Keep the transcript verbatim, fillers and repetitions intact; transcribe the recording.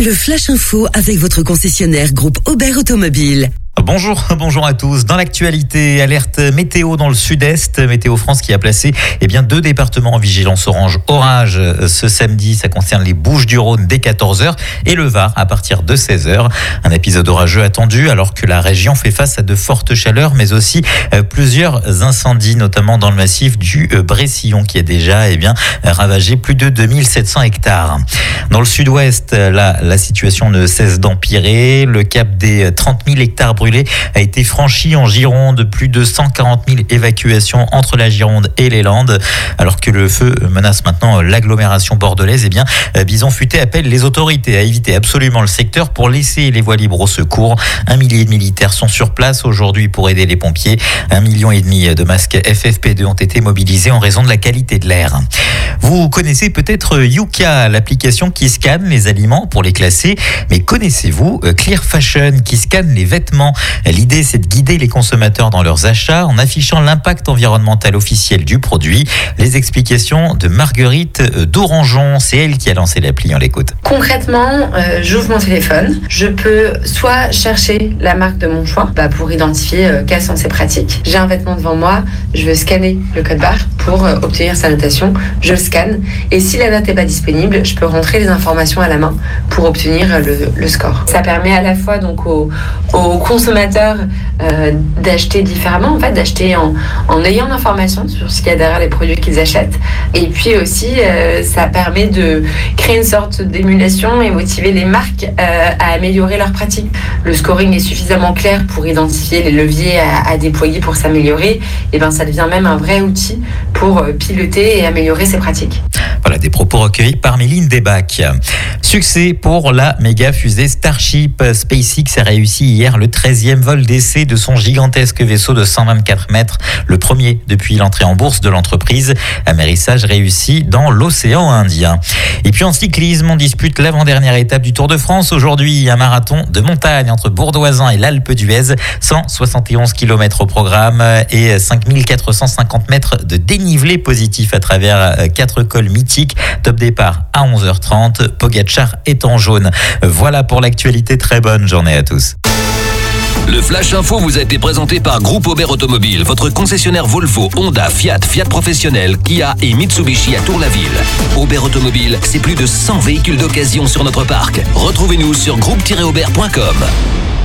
le Flash Info avec votre concessionnaire groupe Aubert Automobile. Bonjour, bonjour à tous. Dans l'actualité, alerte météo dans le sud-est. Météo France qui a placé eh bien, deux départements en vigilance orange orage ce samedi. Ça concerne les Bouches-du-Rhône dès quatorze heures et le Var à partir de seize heures. Un épisode orageux attendu alors que la région fait face à de fortes chaleurs, mais aussi euh, plusieurs incendies, notamment dans le massif du euh, Brécillon qui a déjà eh bien, ravagé plus de deux mille sept cents hectares. Dans le sud-ouest, là, la situation ne cesse d'empirer. Le cap des trente mille hectares brûlés a été franchi en Gironde, plus de cent quarante mille évacuations entre la Gironde et les Landes. Alors que le feu menace maintenant l'agglomération bordelaise, eh bien, Bison Futé appelle les autorités à éviter absolument le secteur pour laisser les voies libres au secours. Un millier de militaires sont sur place aujourd'hui pour aider les pompiers. Un million et demi de masques F F P deux ont été mobilisés en raison de la qualité de l'air. Vous connaissez peut-être Yuka, l'application qui scanne les aliments pour les classer, mais connaissez-vous Clear Fashion qui scanne les vêtements? L'idée, c'est de guider les consommateurs dans leurs achats en affichant l'impact environnemental officiel du produit. Les explications de Marguerite d'Orangeon, c'est elle qui a lancé l'appli, on l'écoute. Concrètement, euh, j'ouvre mon téléphone, je peux soit chercher la marque de mon choix bah, pour identifier euh, quelles sont ses pratiques. J'ai un vêtement devant moi, je veux scanner le code barre pour euh, obtenir sa notation, je le scanne et si la note n'est pas disponible, je peux rentrer les informations à la main pour obtenir euh, le, le score. Ça permet à la fois donc aux, aux consommateurs euh, d'acheter différemment, en fait, d'acheter en, en ayant l'information sur ce qu'il y a derrière les produits qu'ils achètent. Et puis aussi, euh, ça permet de créer une sorte d'émulation et motiver les marques euh, à améliorer leurs pratiques. Le scoring est suffisamment clair pour identifier les leviers à, à déployer pour s'améliorer. Et ben, ça devient même un vrai outil pour piloter et améliorer ses pratiques. Voilà des propos recueillis par Méline Desbacs. Succès pour la méga fusée Starship. SpaceX a réussi hier le treizième vol d'essai de son gigantesque vaisseau de cent vingt-quatre mètres, le premier depuis l'entrée en bourse de l'entreprise. Amérissage réussi dans l'océan Indien. Et puis en cyclisme, on dispute l'avant-dernière étape du Tour de France. Aujourd'hui, un marathon de montagne entre Bourdoisin et l'Alpe d'Huez. cent soixante et onze kilomètres au programme et cinq mille quatre cent cinquante mètres de dénivelé positif à travers quatre cols mythiques. Top départ à onze heures trente. Pogacar est en jaune. Voilà pour l'actualité. Très bonne journée à tous. Le Flash Info vous a été présenté par Groupe Aubert Automobile, votre concessionnaire Volvo, Honda, Fiat, Fiat Professionnel, Kia et Mitsubishi à Tour-la-Ville. Aubert Automobile, c'est plus de cent véhicules d'occasion sur notre parc. Retrouvez-nous sur groupe tiret aubert point com.